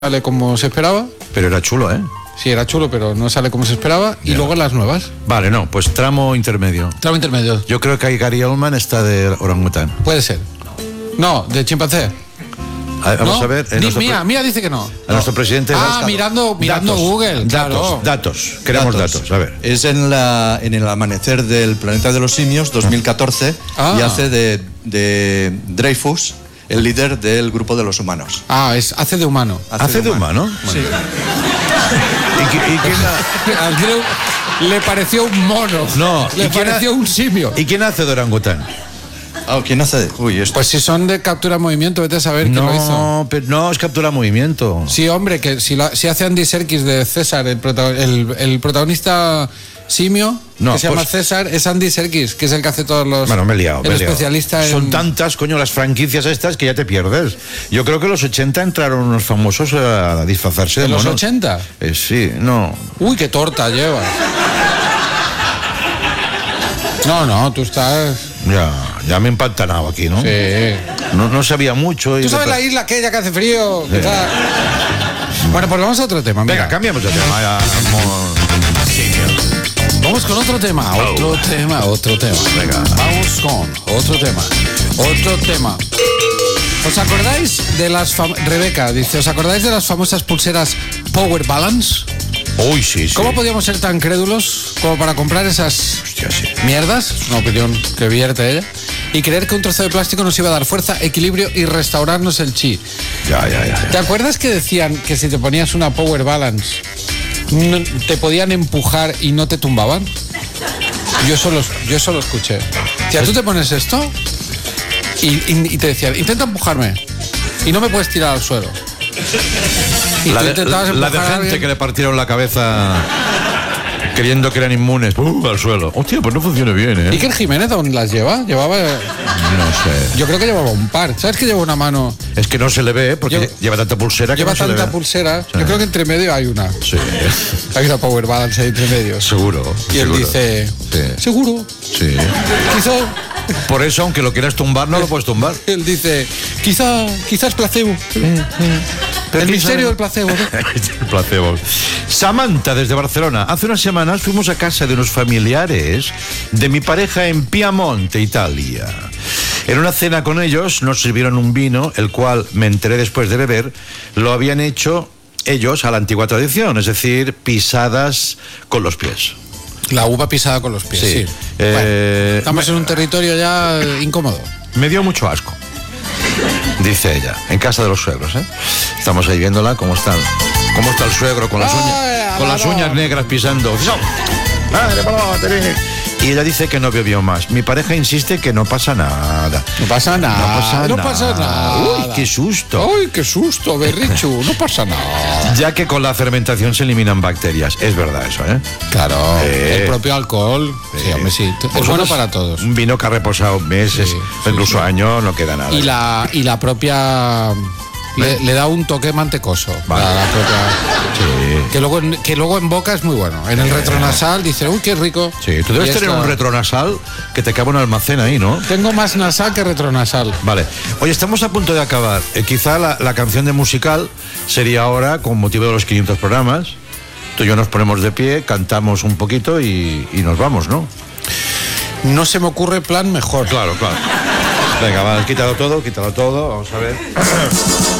sale como se esperaba. Pero era chulo, ¿eh? Sí, era chulo, pero no sale como se esperaba. Y luego las nuevas. Vale, no, pues tramo intermedio. Tramo intermedio. Yo creo que Gary Oldman está de orangután. Puede ser. No, de chimpancé. Vamos ¿No? a ver. Mía dice que no. Nuestro presidente. Mirando datos, Google, claro. Datos. Queremos datos. A ver. Es en el amanecer del planeta de los simios, 2014, y hace de Dreyfus el líder del grupo de los humanos. Hace de humano. ¿Hace de humano? Sí. ¿Y quién Al Greu le pareció un mono. No. Le pareció un simio. ¿Y quién hace de orangután? ¿Quién hace? Esto. Pues si son de captura movimiento, vete a saber quién lo hizo. No, es captura movimiento. Sí, hombre, que si hace Andy Serkis de César, el protagonista simio, No, que se llama César, es Andy Serkis, que es el que hace todos los... Bueno, me he liado. especialista en... Son tantas, coño, las franquicias estas que ya te pierdes. Yo creo que en los 80 entraron unos famosos a disfrazarse de ¿En los monos. 80? Sí, no. Uy, qué torta llevas. No, tú estás... Ya me he empantanado aquí, ¿no? Sí. No sabía mucho. ¿Tú sabes la isla aquella que hace frío? Sí. Bueno, pues vamos a otro tema. Venga, cambiamos de tema. Vamos con otro tema. Otro tema. Venga. Vamos con otro tema. ¿Os acordáis de las... Rebeca dice, ¿os acordáis de las famosas pulseras Power Balance? Uy, sí. ¿Cómo podíamos ser tan crédulos como para comprar esas mierdas? Una opinión que vierte ella. Y creer que un trozo de plástico nos iba a dar fuerza, equilibrio y restaurarnos el chi. Ya. ¿Te acuerdas que decían que si te ponías una Power Balance te podían empujar y no te tumbaban? Yo solo escuché. Si tú te pones esto y te decían, intenta empujarme y no me puedes tirar al suelo. Y la de gente que le partieron la cabeza creyendo que eran inmunes al suelo. Hostia, pues no funciona bien, ¿eh? ¿Iker Jiménez aún las lleva? Llevaba... No sé. Yo creo que llevaba un par. ¿Sabes que lleva una mano? Es que no se le ve porque lleva tanta pulsera que lleva no se le ve. tanta pulsera. Sí. Yo creo que entre medio hay una. Sí. Hay una Power Balance ahí entre medio. Seguro. Y él dice... Sí. ¿Seguro? Sí. Quizá... Por eso, aunque lo quieras tumbar, no lo puedes tumbar. Él dice... Quizás placebo. El misterio del placebo, ¿no? El placebo. Samantha, desde Barcelona. Hace unas semanas fuimos a casa de unos familiares de mi pareja en Piamonte, Italia. En una cena con ellos nos sirvieron un vino, el cual, me enteré después de beber, lo habían hecho ellos a la antigua tradición, es decir, pisadas con los pies. La uva pisada con los pies, sí. Bueno, estamos en un territorio ya incómodo. Me dio mucho asco, dice ella, en casa de los suegros, ¿eh? Estamos ahí viéndola, cómo está el suegro con las uñas negras pisando. Y ella dice que no bebió más. Mi pareja insiste que no pasa nada. No pasa nada. Uy, qué susto. Uy, qué susto, Berrichu. No pasa nada. Ya que con la fermentación se eliminan bacterias. Es verdad eso, ¿eh? Claro. El propio alcohol. Sí, hombre, sí. Es bueno para todos. Un vino que ha reposado meses, incluso años, no queda nada. Y la propia... Le da un toque mantecoso. Vale. La propia, sí. que luego en boca es muy bueno. En el retronasal dice, uy, qué rico. Sí, tú debes tener un retronasal que te cabe un almacén ahí, ¿no? Tengo más nasal que retronasal. Vale. Oye, estamos a punto de acabar. Quizá la canción de musical sería ahora, con motivo de los 500 programas. Tú y yo nos ponemos de pie, cantamos un poquito y nos vamos, ¿no? No se me ocurre plan mejor. Claro. Venga, va, quítalo todo. Vamos a ver.